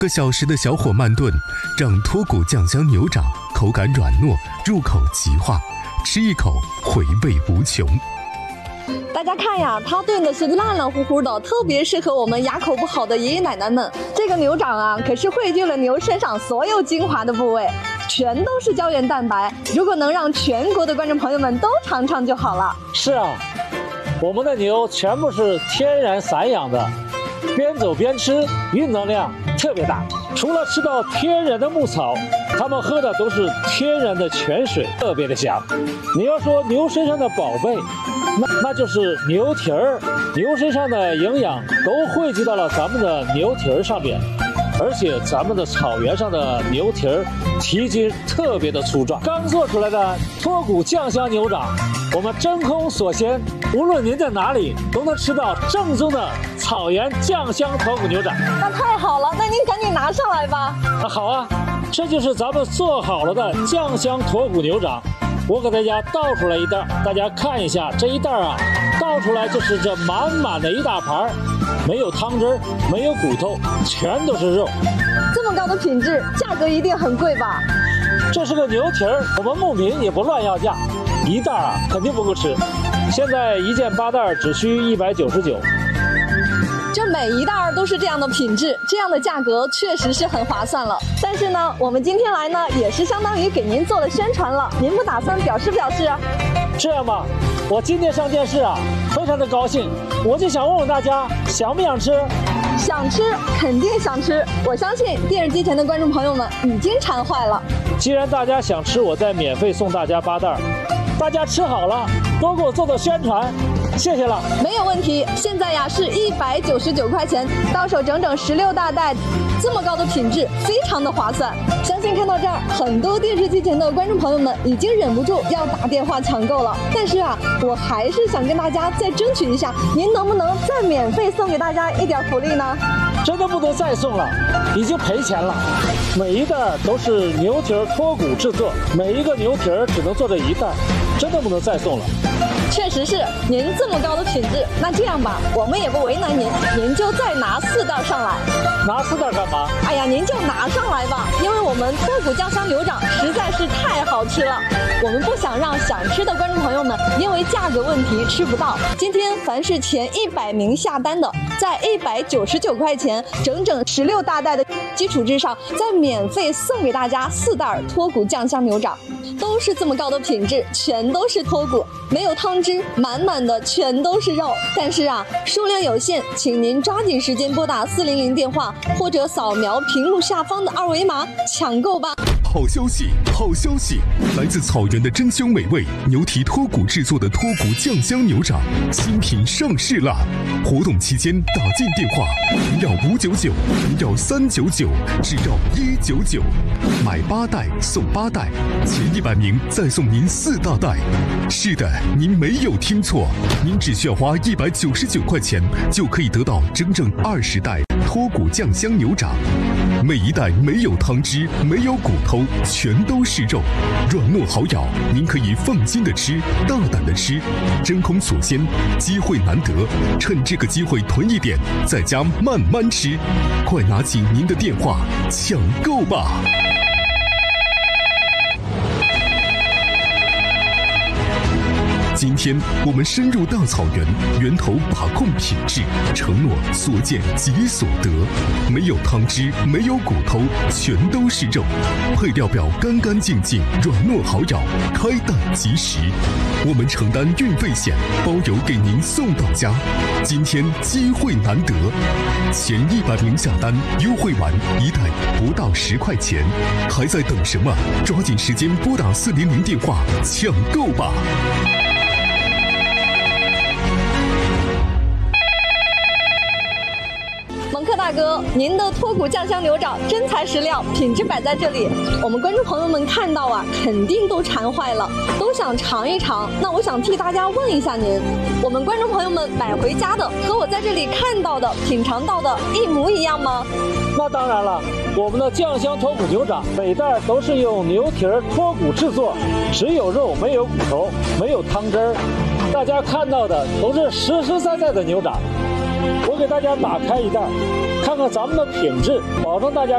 个小时的小火慢炖，让脱骨酱香牛掌口感软糯，入口即化，吃一口回味无穷。 大家看呀，它炖的是烂烂乎乎的，特别适合我们牙口不好的爷爷奶奶们。这个牛掌啊，可是汇聚了牛身上所有精华的部位，全都是胶原蛋白。如果能让全国的观众朋友们都尝尝就好了。 是啊，我们的牛全部是天然散养的，边走边吃，运动量特别大。除了吃到天然的牧草，它们喝的都是天然的泉水，特别的香。你要说牛身上的宝贝，那就是牛蹄儿，牛身上的营养都汇集到了咱们的牛蹄儿上面，而且咱们的草原上的牛蹄儿蹄筋特别的粗壮。刚做出来的脱骨酱香牛掌，我们真空锁鲜，无论您在哪里都能吃到正宗的草原酱香脱骨牛掌。 那太好了，那您赶紧拿上来吧。 好啊，这就是咱们做好了的酱香脱骨牛掌。我给大家倒出来一袋，大家看一下这一袋啊，倒出来就是这满满的一大盘，没有汤汁，没有骨头，全都是肉。 这么高的品质，价格一定很贵吧？ 这是个牛蹄儿，我们牧民也不乱要价，一袋啊肯定不够吃。现在一件8袋只需199。 这每一袋都是这样的品质，这样的价格确实是很划算了。但是呢，我们今天来呢，也是相当于给您做了宣传了。您不打算表示啊？ 这样吧，我今天上电视啊，非常的高兴，我就想问问大家，想不想吃？ 想吃，肯定想吃。我相信电视机前的观众朋友们已经馋坏了。 既然大家想吃，我再免费送大家8袋。大家吃好了，多给我做宣传，谢谢了。 没有问题，现在呀是199块钱，到手整整16大袋，这么高的品质，非常的划算。相信看到这儿，很多电视机前的观众朋友们已经忍不住要打电话抢购了。但是啊，我还是想跟大家再争取一下，您能不能再免费送给大家一点福利呢？ 真的不能再送了，已经赔钱了。每一袋都是牛蹄儿脱骨制作，每一个牛蹄儿只能做这一袋，真的不能再送了。 确实是，您这么高的品质，那这样吧，我们也不为难您，您就再拿4袋上来。 拿4袋干嘛？ 哎呀，您就拿上来吧，因为我们脱骨酱香牛掌实在是太好吃了，我们不想让想吃的观众朋友们因为价格问题吃不到。今天凡是前100名下单的，在199块钱整整16大袋的基础之上，再免费送给大家4袋脱骨酱香牛掌，都是这么高的品质，全都是脱骨，没有汤汁，满满的全都是肉。但是啊，数量有限，请您抓紧时间拨打400电话，或者扫描屏幕下方的2维码抢购吧。 好消息，好消息！来自草原的珍馐美味牛蹄脱骨制作的脱骨酱香牛掌新品上市了！活动期间打进电话，不要599，不要399，只要199，买8袋送8袋，前100名再送您4大袋。是的，您没有听错，您只需要花199块钱就可以得到整整20袋脱骨酱香牛掌，每一袋没有汤汁，没有骨头，全都是肉，软糯好咬，您可以放心的吃，大胆的吃，真空锁鲜，机会难得，趁这个机会囤一点，在家慢慢吃，快拿起您的电话抢购吧！今天我们深入大草原，源头把控品质，承诺所见即所得。没有汤汁，没有骨头，全都是肉。配料表干干净净，软糯好咬，开袋即食。我们承担运费险，包邮给您送到家。今天机会难得，前100名下单，优惠完1袋不到10块钱，还在等什么？抓紧时间拨打400电话抢购吧！ 蒙克大哥，您的脱骨酱香牛掌真材实料，品质摆在这里，我们观众朋友们看到啊，肯定都馋坏了，都想尝一尝。那我想替大家问一下您，我们观众朋友们买回家的和我在这里看到的、品尝到的一模一样吗？ 那当然了，我们的酱香脱骨牛掌每袋都是用牛蹄儿脱骨制作，只有肉没有骨头，没有汤汁儿。大家看到的都是实实在在的牛掌。我给大家打开一袋，看看咱们的品质，保证大家